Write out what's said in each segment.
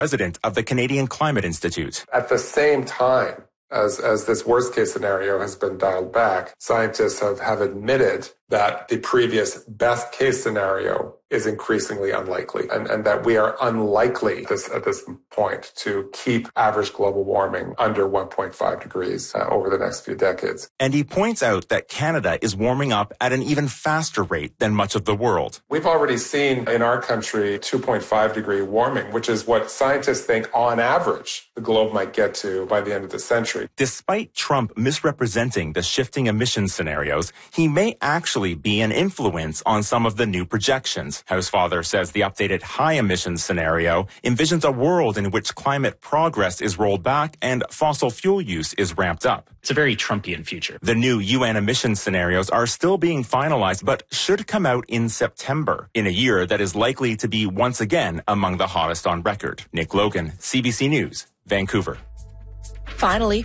president of the Canadian Climate Institute. At the same time, as this worst case scenario has been dialed back, scientists have admitted that the previous best case scenario is increasingly unlikely, and that we are unlikely at this point to keep average global warming under 1.5 degrees over the next few decades. And he points out that Canada is warming up at an even faster rate than much of the world. We've already seen in our country 2.5 degree warming, which is what scientists think on average the globe might get to by the end of the century. Despite Trump misrepresenting the shifting emissions scenarios, he may actually be an influence on some of the new projections. Housefather says the updated high emissions scenario envisions a world in which climate progress is rolled back and fossil fuel use is ramped up. It's a very Trumpian future. The new UN emissions scenarios are still being finalized, but should come out in September, in a year that is likely to be once again among the hottest on record. Nick Logan, CBC News, Vancouver. Finally,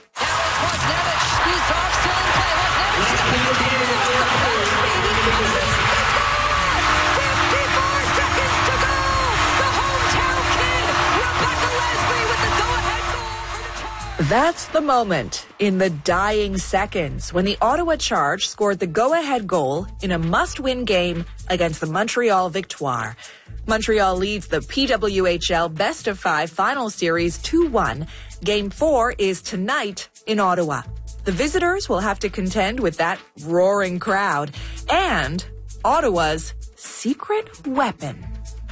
that's the moment in the dying seconds when the Ottawa Charge scored the go-ahead goal in a must-win game against the Montreal Victoire. Montreal leads the PWHL Best of 5 final series 2-1. Game 4 is tonight in Ottawa. The visitors will have to contend with that roaring crowd and Ottawa's secret weapon.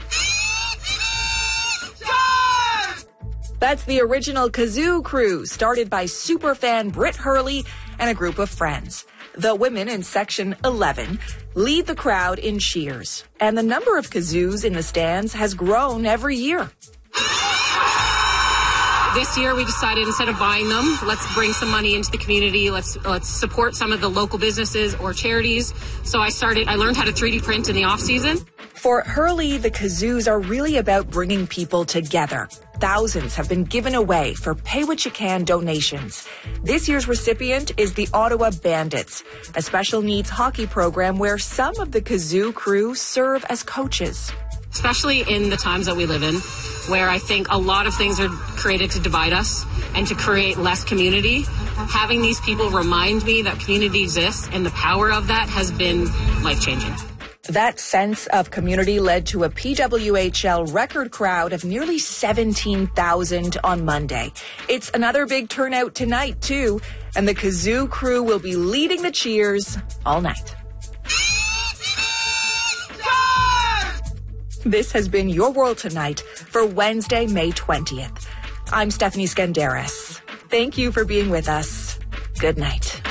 That's the original Kazoo Crew, started by superfan Britt Hurley and a group of friends. The women in Section 11 lead the crowd in cheers, and the number of kazoos in the stands has grown every year. This year we decided instead of buying them, let's bring some money into the community. Let's support some of the local businesses or charities. So I learned how to 3D print in the off season. For Hurley, the kazoos are really about bringing people together. Thousands have been given away for Pay What You Can donations. This year's recipient is the Ottawa Bandits, a special needs hockey program where some of the Kazoo Crew serve as coaches. Especially in the times that we live in, where I think a lot of things are created to divide us and to create less community. Having these people remind me that community exists and the power of that has been life-changing. That sense of community led to a PWHL record crowd of nearly 17,000 on Monday. It's another big turnout tonight, too, and the Kazoo Crew will be leading the cheers all night. This has been Your World Tonight for Wednesday, May 20th. I'm Stephanie Skandaris. Thank you for being with us. Good night.